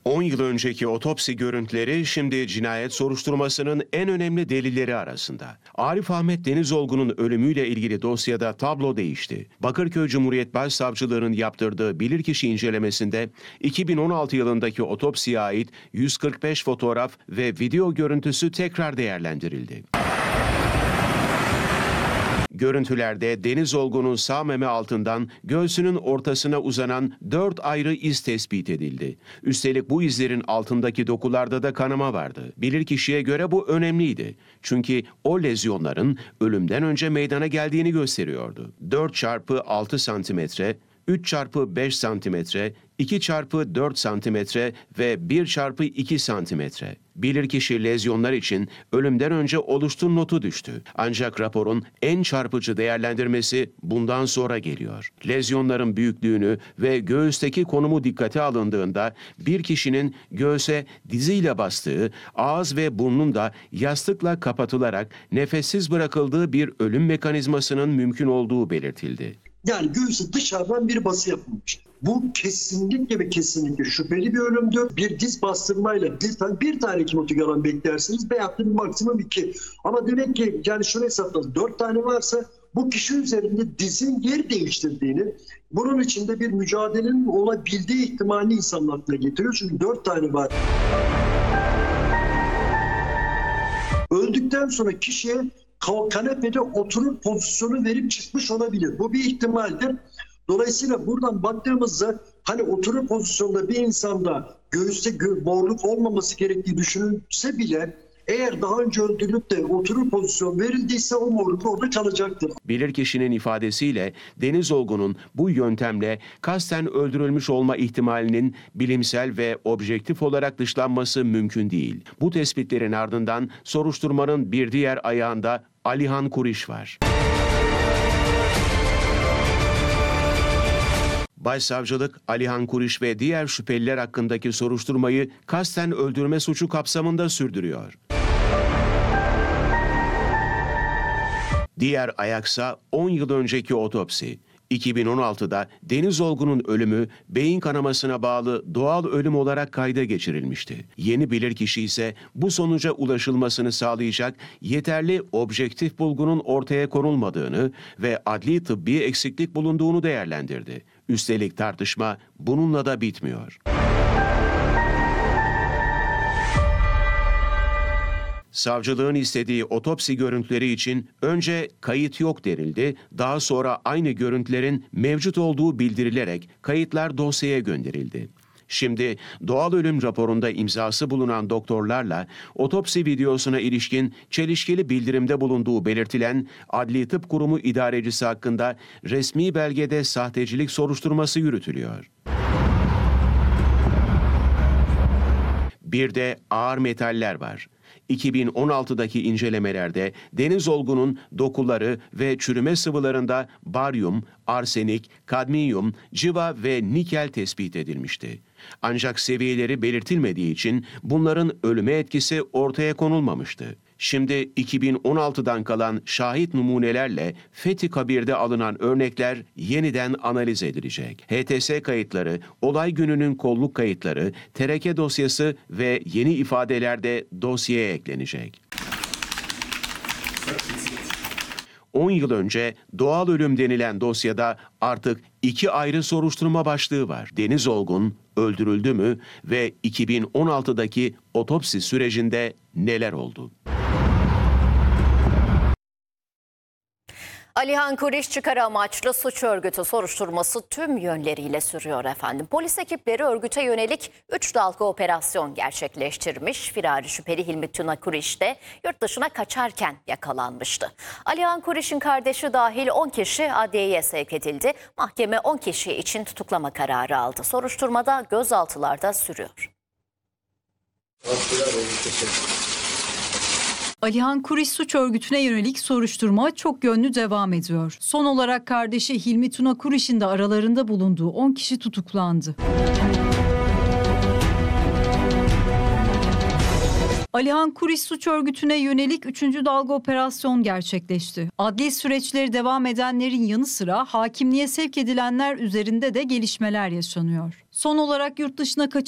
10 yıl önceki otopsi görüntüleri şimdi cinayet soruşturmasının en önemli delilleri arasında. Arif Ahmet Denizolgun'un ölümüyle ilgili dosyada tablo değişti. Bakırköy Cumhuriyet Başsavcılığı'nın yaptırdığı bilirkişi incelemesinde 2016 yılındaki otopsiye ait 145 fotoğraf ve video görüntüsü tekrar değerlendirildi. Görüntülerde Denizolgun'un sağ meme altından göğsünün ortasına uzanan 4 ayrı iz tespit edildi. Üstelik bu izlerin altındaki dokularda da kanama vardı. Bilirkişiye göre bu önemliydi. Çünkü o lezyonların ölümden önce meydana geldiğini gösteriyordu. 4 çarpı 6 santimetre, 3 çarpı 5 santimetre, 2 çarpı 4 santimetre ve 1 çarpı 2 santimetre. Bilirkişi lezyonlar için ölümden önce oluştu notu düştü. Ancak raporun en çarpıcı değerlendirmesi bundan sonra geliyor. Lezyonların büyüklüğünü ve göğüsteki konumu dikkate alındığında bir kişinin göğse diziyle bastığı, ağız ve burnun da yastıkla kapatılarak nefessiz bırakıldığı bir ölüm mekanizmasının mümkün olduğu belirtildi. Yani göğüse dışarıdan bir bası yapılmış. Bu kesinlikle ve kesinlikle şüpheli bir ölümdür. Bir diz bastırmayla bir tane kimotik alan beklersiniz veyahut da bir maksimum 2. Ama demek ki yani şunu hesapladım. 4 tane varsa bu kişi üzerinde dizin yer değiştirdiğini, bunun içinde bir mücadelenin olabildiği ihtimalini insanın aklına getiriyor. Çünkü 4 tane var. Öldükten sonra kişiye kanepede oturup pozisyonu verip çıkmış olabilir. Bu bir ihtimaldir. Dolayısıyla buradan baktığımızda hani oturup pozisyonda bir insanda göğüste boğuluk olmaması gerektiği düşünülse bile eğer daha önce öldürülüp de oturup pozisyon verildiyse o morluk orada kalacaktır. Bilirkişinin ifadesiyle Denizolgun'un bu yöntemle kasten öldürülmüş olma ihtimalinin bilimsel ve objektif olarak dışlanması mümkün değil. Bu tespitlerin ardından soruşturmanın bir diğer ayağında Alihan Kuriş var. Başsavcılık, Alihan Kuriş ve diğer şüpheliler hakkındaki soruşturmayı kasten öldürme suçu kapsamında sürdürüyor. Diğer ayaksa 10 yıl önceki otopsi. 2016'da Denizolgun'un ölümü beyin kanamasına bağlı doğal ölüm olarak kayda geçirilmişti. Yeni bilirkişi ise bu sonuca ulaşılmasını sağlayacak yeterli objektif bulgunun ortaya konulmadığını ve adli tıbbi eksiklik bulunduğunu değerlendirdi. Üstelik tartışma bununla da bitmiyor. Savcılığın istediği otopsi görüntüleri için önce kayıt yok denildi, daha sonra aynı görüntülerin mevcut olduğu bildirilerek kayıtlar dosyaya gönderildi. Şimdi doğal ölüm raporunda imzası bulunan doktorlarla otopsi videosuna ilişkin çelişkili bildirimde bulunduğu belirtilen Adli Tıp Kurumu idarecisi hakkında resmi belgede sahtecilik soruşturması yürütülüyor. Bir de ağır metaller var. 2016'daki incelemelerde Denizolgun'un dokuları ve çürüme sıvılarında baryum, arsenik, kadmiyum, civa ve nikel tespit edilmişti. Ancak seviyeleri belirtilmediği için bunların ölüme etkisi ortaya konulmamıştı. Şimdi 2016'dan kalan şahit numunelerle Fethi Kabir'de alınan örnekler yeniden analiz edilecek. HTS kayıtları, olay gününün kolluk kayıtları, tereke dosyası ve yeni ifadeler de dosyaya eklenecek. 10 yıl önce doğal ölüm denilen dosyada artık 2 ayrı soruşturma başlığı var. Denizolgun öldürüldü mü ve 2016'daki otopsi sürecinde neler oldu? Alihan Kuriş çıkarı amaçlı suç örgütü soruşturması tüm yönleriyle sürüyor efendim. Polis ekipleri örgüte yönelik 3 dalga operasyon gerçekleştirmiş. Firari şüpheli Hilmi Tuna Kuriş de yurt dışına kaçarken yakalanmıştı. Alihan Kuriş'in kardeşi dahil 10 kişi adliyeye sevk edildi. Mahkeme 10 kişi için tutuklama kararı aldı. Soruşturmada gözaltılarda sürüyor. Alihan Kuriş suç örgütüne yönelik soruşturma çok yönlü devam ediyor. Son olarak kardeşi Hilmi Tuna Kuriş'in de aralarında bulunduğu 10 kişi tutuklandı. Alihan Kuriş suç örgütüne yönelik 3. dalga operasyon gerçekleşti. Adli süreçleri devam edenlerin yanı sıra hakimliğe sevk edilenler üzerinde de gelişmeler yaşanıyor. Son olarak yurt dışına kaçırılan